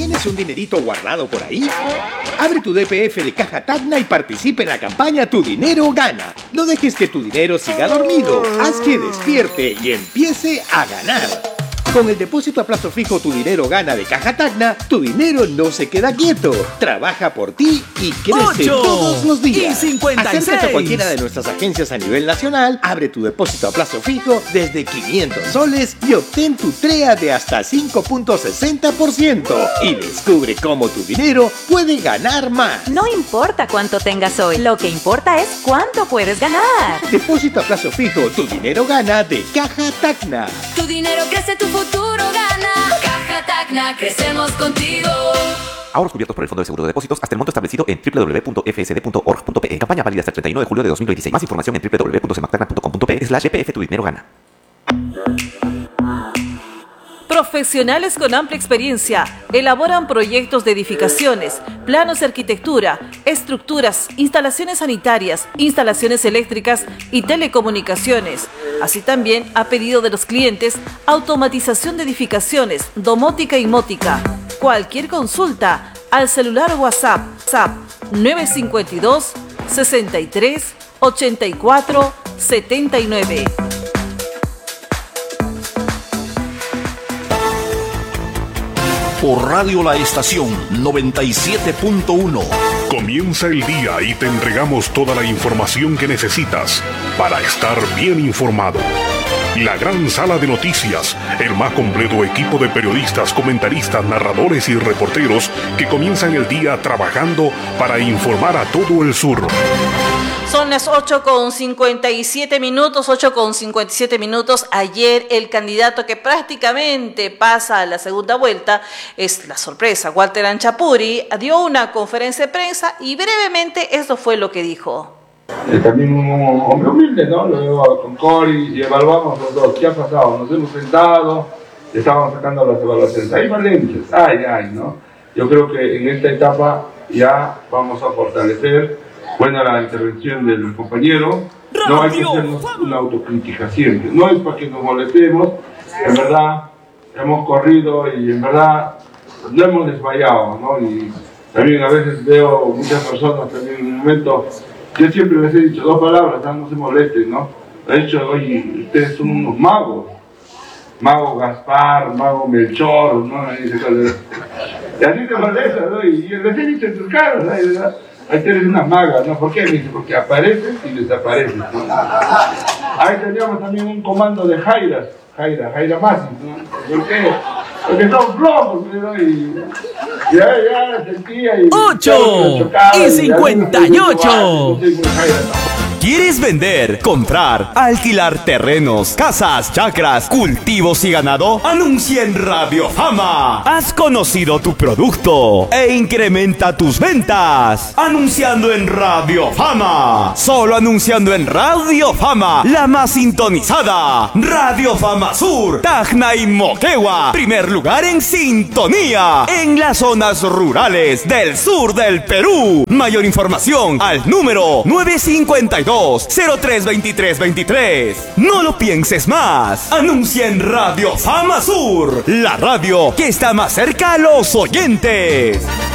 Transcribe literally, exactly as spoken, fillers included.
¿Tienes un dinerito guardado por ahí? Abre tu D P F de Caja Tacna y participe en la campaña Tu Dinero Gana. No dejes que tu dinero siga dormido. Haz que despierte y empiece a ganar. Con el depósito a plazo fijo Tu Dinero Gana de Caja Tacna, tu dinero no se queda quieto. Trabaja por ti y crece todos los días. Y cincuenta y seis. Acércate a cualquiera de nuestras agencias a nivel nacional, abre tu depósito a plazo fijo desde quinientos soles y obtén tu T R E A de hasta cinco punto sesenta por ciento. Y descubre cómo tu dinero puede ganar más. No importa cuánto tengas hoy, lo que importa es cuánto puedes ganar. Depósito a plazo fijo Tu Dinero Gana de Caja Tacna. Tu dinero crece, tu futuro gana. Caja Tacna, crecemos contigo. Ahorros cubiertos por el Fondo de Seguro de Depósitos hasta el monto establecido en doble u doble u doble u punto f s d punto org punto p e. Campaña válida hasta el treinta y uno de julio de dos mil veintiséis. Más información en doble u doble u doble u punto semactacna punto com punto p e slash epf tu dinero gana. Profesionales con amplia experiencia elaboran proyectos de edificaciones, planos de arquitectura, estructuras, instalaciones sanitarias, instalaciones eléctricas y telecomunicaciones. Así también, a pedido de los clientes, automatización de edificaciones, domótica y mótica. Cualquier consulta al celular o WhatsApp, WhatsApp nueve cinco dos, sesenta y tres, ochenta y cuatro, setenta y nueve. Por Radio La Estación noventa y siete punto uno. Comienza el día y te entregamos toda la información que necesitas para estar bien informado. La gran sala de noticias, el más completo equipo de periodistas, comentaristas, narradores y reporteros que comienzan el día trabajando para informar a todo el sur. Son las ocho con cincuenta y siete minutos, ocho con cincuenta y siete minutos. Ayer el candidato que prácticamente pasa a la segunda vuelta es la sorpresa. Walter Anchapuri dio una conferencia de prensa y brevemente esto fue lo que dijo. Eh, también un hombre humilde, ¿no? Lo llevo con Cori y evaluamos los dos. ¿Qué ha pasado? Nos hemos sentado, estábamos sacando las evaluaciones. Hay falencias, ay, ay, ¿no? Yo creo que en esta etapa ya vamos a fortalecer. Buena la intervención del compañero. No hay que hacernos una autocrítica siempre. No es para que nos molestemos. En verdad, hemos corrido y en verdad no hemos desmayado, ¿no? Y también a veces veo muchas personas también en un momento. Yo siempre les he dicho dos palabras, ¿no? No se molesten, ¿no? He dicho, oye, ustedes son unos magos. Mago Gaspar, Mago Melchor, ¿no? Y así te molesta, ¿no? Y les he dicho en tus caras, ¿no? Ahí tienes una maga, ¿no? ¿Por qué? Me dice, porque apareces y desapareces, ¿no? Ahí teníamos también un comando de Jairas, Jaira, Jaira Masi, ¿no? ¿Por qué? Porque son flojos, ¿no? Y ya, ya, sentía y... ¡Ocho! ¡Y cincuenta y ocho! ¿Quieres vender, comprar, alquilar terrenos, casas, chacras, cultivos y ganado? Anuncia en Radio Fama. Has conocido tu producto e incrementa tus ventas. Anunciando en Radio Fama. Solo anunciando en Radio Fama, la más sintonizada. Radio Fama Sur, Tacna y Moquegua. Primer lugar en sintonía en las zonas rurales del sur del Perú. Mayor información al número nueve cinco dos, cero tres veintitrés veintitrés. No lo pienses más. Anuncia en Radio Fama Sur, la radio que está más cerca a los oyentes.